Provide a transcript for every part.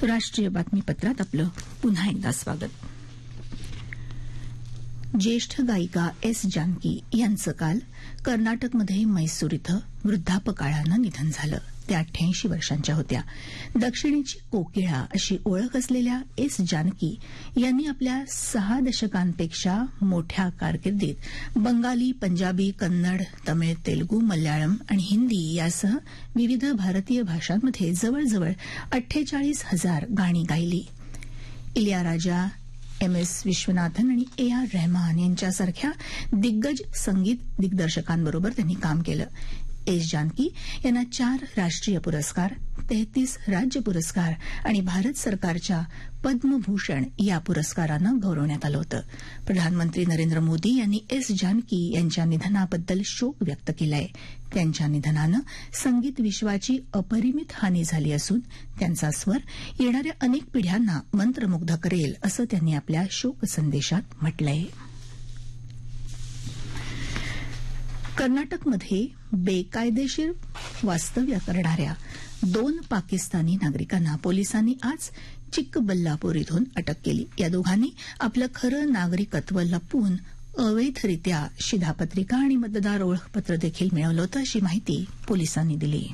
राष्ट्रीय बातमीपत्रात आपलं पुन्हा एकदा स्वागत. ज्येष्ठ गायिका एस जानकी यांचं काल कर्नाटकमध्ये मैसूर इथं वृद्धापकाळानं निधन झालं. त्या 88 वर्षांच्या होत्या. दक्षिणेची कोकिळा अशी ओळख असलेल्या एस जानकी यांनी आपल्या 6 दशकांपेक्षा मोठ्या कारकिर्दीत बंगाली, पंजाबी, कन्नड, तमिळ, तेलुगू, मल्याळम आणि हिंदी यासह विविध भारतीय भाषांमध्ये जवळजवळ 48,000 गाणी गायली. इलियाराजा, एम.एस. विश्वनाथन आणि ए.आर. रहमान यांच्यासारख्या दिग्गज संगीत दिग्दर्शकांबरोबर त्यांनी काम केलं. एस जानकी यांना 4 राष्ट्रीय पुरस्कार, 33 राज्य पुरस्कार आणि भारत सरकारच्या पद्मभूषण या पुरस्कारानं गौरवण्यात आलं होतं. प्रधानमंत्री नरेंद्र मोदी यांनी एस जानकी यांच्या निधनाबद्दल शोक व्यक्त केला आहे. त्यांच्या निधनानं संगीत विश्वाची अपरिमित हानी झाली असून त्यांचा स्वर येणाऱ्या अनेक पिढ्यांना मंत्रमुग्ध करेल असं त्यांनी आपल्या शोक संदेशात म्हटलं आहे. कर्नाटकमध्ये बेकायदेशीर वास्तव्य करणाऱ्या 2 पाकिस्तानी नागरिकांना पोलिसांनी आज चिक्कबल्लापूर इथून अटक केली. या दोघांनी आपलं खरं नागरिकत्व लपवून अवैधरित्या शिधापत्रिका आणि मतदार ओळखपत्र देखील मिळवलं होतं, अशी माहिती पोलिसांनी दिली.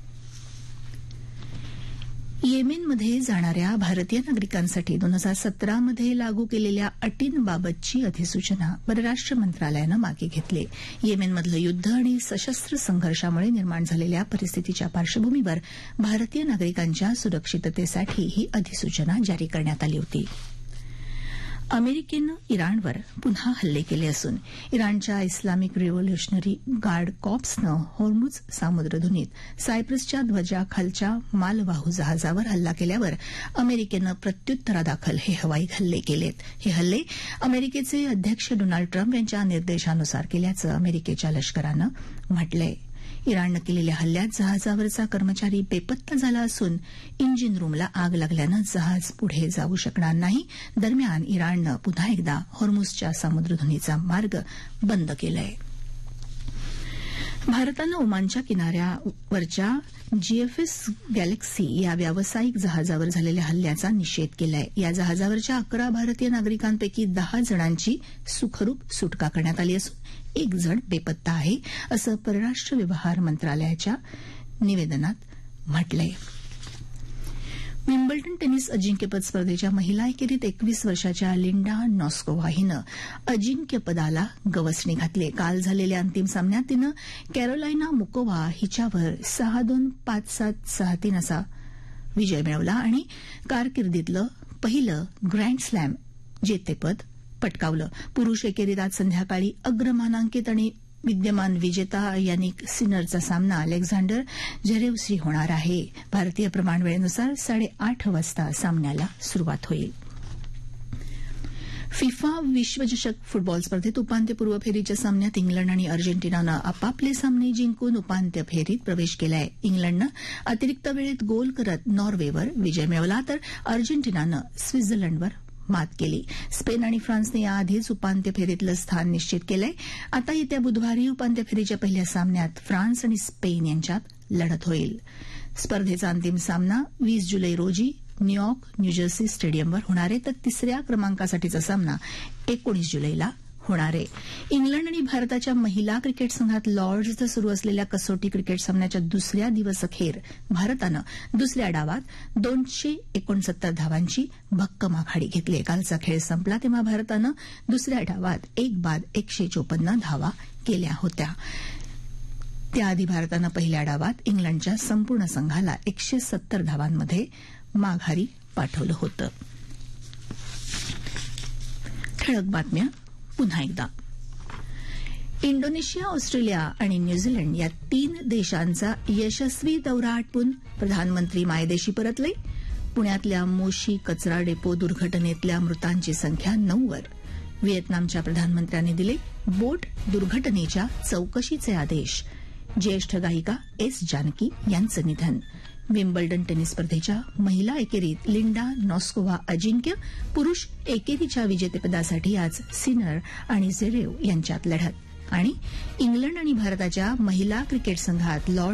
येमेनमध्ये जाणाऱ्या भारतीय नागरिकांसाठी 2017 मध्ये लागू केलेल्या अटींबाबतची अधिसूचना परराष्ट्र मंत्रालयानं मागे घेतली. येमेनमधलं युद्ध आणि सशस्त्र संघर्षामुळे निर्माण झालेल्या परिस्थितीच्या पार्श्वभूमीवर भारतीय नागरिकांच्या सुरक्षिततेसाठी ही अधिसूचना जारी करण्यात आली होती. अमेरिकेनं इराणवर पुन्हा हल्ले केले असून इराणच्या इस्लामिक रिव्होल्युशनरी गार्ड कॉर्प्सनं होर्मुझ सामुद्रधुनीत सायप्रसच्या ध्वजाखालच्या मालवाहू जहाजावर हल्ला केल्यावर अमेरिकेनं प्रत्युत्तरादाखल हे हवाई हल्ले केलेत. हे हल्ले अमेरिकेचे अध्यक्ष डोनाल्ड ट्रम्प यांच्या निर्देशानुसार केल्याचं अमेरिकेच्या लष्करानं म्हटलंय. इराणनं केलेल्या हल्ल्यात जहाजावरचा कर्मचारी बेपत्ता झाला असून इंजिन रूमला आग लागल्यानं जहाज पुढे जाऊ शकणार नाही. दरम्यान इराणनं पुन्हा एकदा होर्मुझच्या सामुद्रधुनीचा मार्ग बंद केलाय. भारतानं ओमानच्या किनाऱ्यावरच्या जीएफएस गॅलेक्सी या व्यावसायिक जहाजावर झालेल्या हल्ल्याचा निषेध केलाय. या जहाजावरच्या 11 भारतीय नागरिकांपैकी 10 जणांची सुखरूप सुटका करण्यात आली असून 1 जण बेपत्ता आहे, असं परराष्ट्र व्यवहार मंत्रालयाच्या निवेदनात म्हटलंय. विम्बल्डन टेनिस अजिंक्यपद स्पर्धेच्या महिला एकेरीत 21 वर्षाच्या लिंडा नॉस्कोव्हा हिनं अजिंक्यपदाला गवसणी घातली. काल झालेल्या अंतिम सामन्यात तिनं कॅरोलाइना मुकोवा हिच्यावर 6-2, 5-7, 6-3 असा विजय मिळवला आणि कारकिर्दीतलं पहिलं ग्रँड स्लॅम जेतेपद पटकावलं. पुरुष एकेरीत आज संध्याकाळी अग्रमानांकित आणि विद्यमान विजेता यानिक सिनरचा सामना अलेक्झांडर झेरेवशी होणार आहे. भारतीय प्रमाणवेळेनुसार 8:30 वाजता सामन्याला सुरुवात होईल. फिफा विश्वचषक फुटबॉल स्पर्धेत उपांत्यपूर्व फेरीच्या सामन्यात इंग्लंड आणि अर्जेंटिनानं आपापले सामने जिंकून उपांत्य फेरीत प्रवेश केलाय. इंग्लंडनं अतिरिक्त वेळेत गोल करत नॉर्वेवर विजय मिळवला तर अर्जेंटिनानं स्वित्झर्लंडवर मात केली. स्पेन आणि फ्रान्सने याआधीच उपांत्य फेरीतलं स्थान निश्चित केलंय. आता येत्या बुधवारी उपांत्य फेरीच्या पहिल्या सामन्यात फ्रान्स आणि स्पेन यांच्यात लढत होईल. स्पर्धेचा अंतिम सामना 20 जुलै रोजी न्यूयॉर्क, न्यूजर्सी स्टेडियमवर होणार आहे, तर 3ऱ्या क्रमांकासाठीचा सामना 19 जुलैला होणार आहे. इंग्लंड आणि भारताच्या महिला क्रिकेट संघात लॉर्ड्स इथं सुरू असलेल्या कसोटी क्रिकेट सामन्याच्या दुसऱ्या दिवसअखेर भारतानं दुसऱ्या डावात 269 धावांची भक्कम आघाडी घेतली. कालचा खेळ संपला तेव्हा भारतानं दुसऱ्या डावात 1 बाद 154 धावा केल्या होत्या. त्याआधी भारतानं पहिल्या डावात इंग्लंडच्या संपूर्ण संघाला 170 धावांमध्ये माघारी पाठवलं होतं. ठळक बातम्या पुन्हा एकदा. इंडोनेशिया, ऑस्ट्रेलिया आणि न्यूझीलंड या 3 देशांचा यशस्वी दौरा आटपून प्रधानमंत्री मायदेशी परतले. पुण्यातल्या मोशी कचरा डेपो दुर्घटनेतल्या मृतांची संख्या 9 वर. व्हिएतनामच्या प्रधानमंत्र्यांनी दिले बोट दुर्घटनेच्या चौकशीचे आदेश. ज्येष्ठ गायिका एस जानकी यांचं निधन. विम्बल्डन टेनिस स्पर्धेच्या महिला एकेरीत लिंडा नॉस्कोव्हा अजिंक्य, पुरुष एकेरीच्या विजेतेपदासाठी आज सिनर आणि झेरेव यांच्यात लढत. आणि इंग्लंड आणि भारताच्या महिला क्रिकेट संघात लॉर्ड